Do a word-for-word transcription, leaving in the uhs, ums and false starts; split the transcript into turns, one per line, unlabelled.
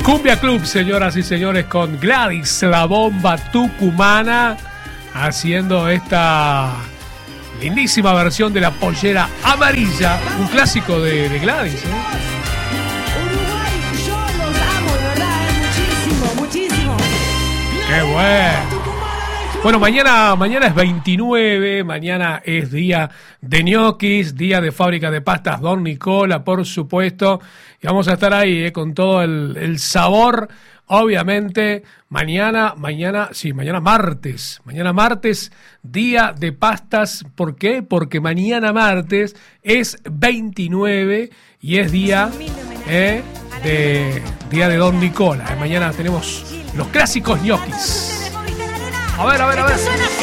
Cumbia Club, señoras y señores, con Gladys, la bomba tucumana, haciendo esta lindísima versión de La Pollera Amarilla, un clásico de, de Gladys, ¿eh?
Uruguay, yo los amo, de verdad, muchísimo, muchísimo.
¡Qué bueno! Bueno, mañana, mañana es veintinueve, mañana es día de ñoquis, día de fábrica de pastas Don Nicola, por supuesto, y vamos a estar ahí eh, con todo el, el sabor, obviamente, mañana, mañana, sí, mañana martes, mañana martes, día de pastas, ¿por qué? Porque mañana martes es veintinueve y es día, eh, de, día de Don Nicola, eh, mañana tenemos los clásicos ñoquis. A ver, a ver, a ver.